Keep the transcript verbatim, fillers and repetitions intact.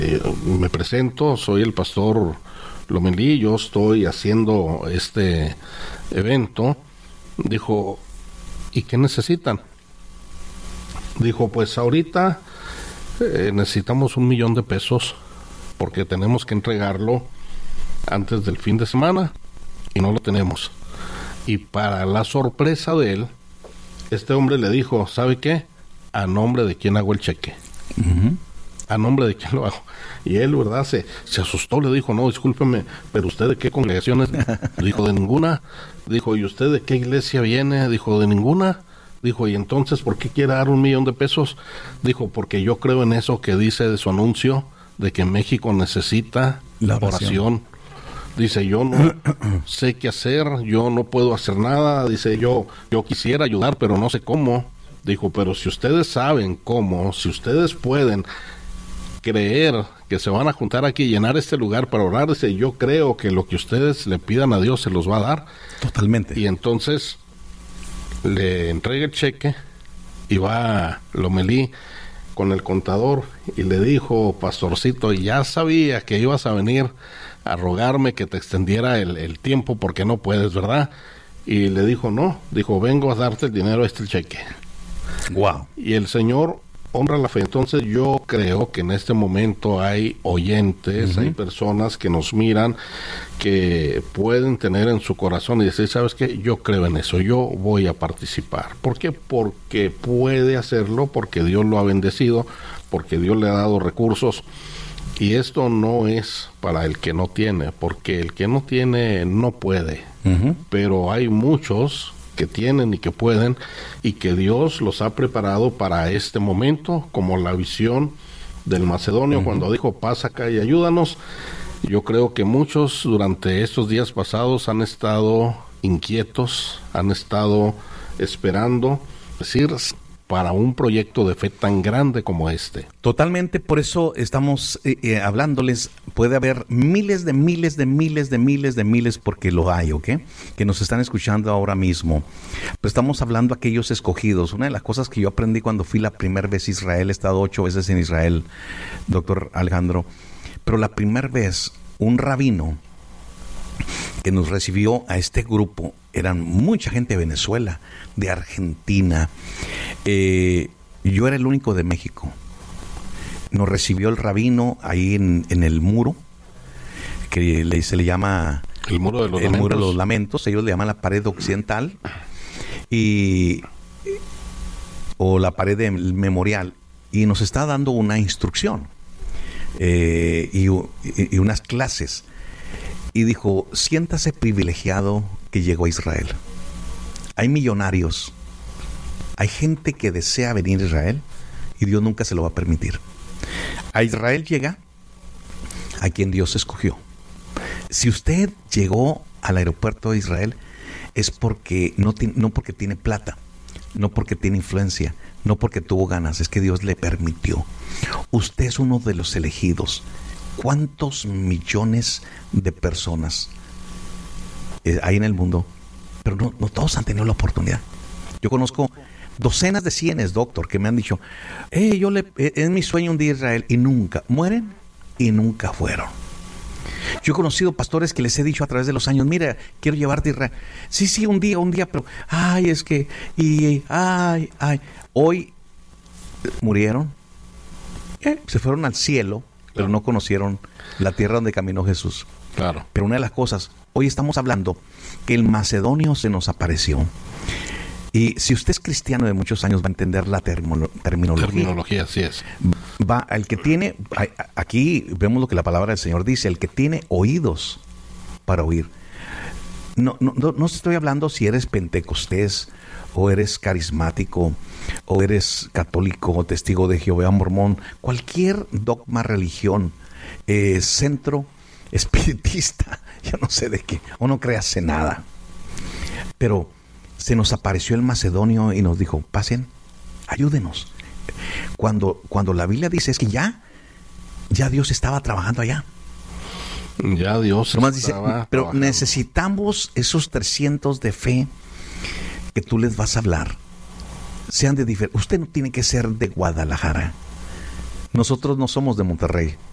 eh, me presento, soy el pastor Lomelí, yo estoy haciendo este evento. Dijo, ¿y qué necesitan? Dijo, pues ahorita eh, necesitamos un millón de pesos porque tenemos que entregarlo antes del fin de semana y no lo tenemos. Y para la sorpresa de él, este hombre le dijo, ¿sabe qué? ¿A nombre de quién hago el cheque? Uh-huh. ¿A nombre de quién lo hago? Y él, ¿verdad? Se, se asustó, le dijo, no, discúlpeme, pero ¿usted de qué congregación es? Dijo, de ninguna. Dijo, ¿y usted de qué iglesia viene? Dijo, de ninguna. Dijo, ¿y entonces por qué quiere dar un millón de pesos? Dijo, porque yo creo en eso que dice de su anuncio, de que México necesita la oración. oración. Dice, yo no sé qué hacer, yo no puedo hacer nada. Dice, yo, yo quisiera ayudar, pero no sé cómo. Dijo, pero si ustedes saben cómo, si ustedes pueden creer que se van a juntar aquí y llenar este lugar para orar, dice, yo creo que lo que ustedes le pidan a Dios se los va a dar. Totalmente. Y entonces le entrega el cheque y va Lomelí con el contador y le dijo, pastorcito, ya sabía que ibas a venir a rogarme que te extendiera el, el tiempo porque no puedes, ¿verdad? Y le dijo, no, dijo, vengo a darte el dinero, este el cheque. Wow. Y el Señor honra la fe. Entonces yo creo que en este momento hay oyentes, uh-huh. hay personas que nos miran, que pueden tener en su corazón y decir, ¿sabes qué? Yo creo en eso, yo voy a participar. ¿Por qué? Porque puede hacerlo, porque Dios lo ha bendecido, porque Dios le ha dado recursos. Y esto no es para el que no tiene, porque el que no tiene no puede. Uh-huh. Pero hay muchos que tienen y que pueden, y que Dios los ha preparado para este momento, como la visión del macedonio, uh-huh. cuando dijo, pasa acá y ayúdanos. Yo creo que muchos durante estos días pasados han estado inquietos, han estado esperando, es decir, para un proyecto de fe tan grande como este. Totalmente, por eso estamos eh, eh, hablándoles. Puede haber miles de miles de miles de miles de miles, porque lo hay, ¿ok? Que nos están escuchando ahora mismo. Pero estamos hablando a aquellos escogidos. Una de las cosas que yo aprendí cuando fui la primera vez a Israel, he estado ocho veces en Israel, doctor Alejandro, pero la primera vez un rabino que nos recibió a este grupo, eran mucha gente de Venezuela, de Argentina, eh, yo era el único de México. Nos recibió el rabino ahí en, en el muro, que le, se le llama el muro de los el lamentos. Muro de los lamentos, ellos le llaman la pared occidental, y o la pared del memorial, y nos está dando una instrucción eh, y, y, y unas clases. Y dijo, siéntase privilegiado que llegó a Israel. Hay millonarios, hay gente que desea venir a Israel y Dios nunca se lo va a permitir. A Israel llega a quien Dios escogió. Si usted llegó al aeropuerto de Israel es porque no, no porque tiene plata, no porque tiene influencia, no porque tuvo ganas, es que Dios le permitió. Usted es uno de los elegidos. ¿Cuántos millones de personas eh, hay en el mundo? Pero no, no todos han tenido la oportunidad. Yo conozco docenas de cienes, doctor, que me han dicho, eh, yo le, eh, es mi sueño un día Israel, y nunca, mueren y nunca fueron. Yo he conocido pastores que les he dicho a través de los años, mira, quiero llevarte a Israel. Sí, sí, un día, un día, pero, ay, es que, y, ay, ay, hoy murieron, eh, se fueron al cielo, pero no conocieron la tierra donde caminó Jesús. Claro. Pero una de las cosas, hoy estamos hablando que el macedonio se nos apareció. Y si usted es cristiano de muchos años va a entender la termo, terminología. Terminología, así es. Va, el que tiene, aquí vemos lo que la palabra del Señor dice, el que tiene oídos para oír. No, no, no, no estoy hablando si eres pentecostés, o eres carismático, o eres católico, o testigo de Jehová, mormón, cualquier dogma, religión, eh, centro espiritista, yo no sé de qué, o no creas en nada. Pero se nos apareció el macedonio y nos dijo, pasen, ayúdenos. Cuando, cuando la Biblia dice es que ya, ya Dios estaba trabajando allá. Ya Dios Nomás dice, estaba pero trabajando. Necesitamos esos trescientos de fe que tú les vas a hablar. Sean de diferente. Usted no tiene que ser de Guadalajara. Nosotros no somos de Monterrey.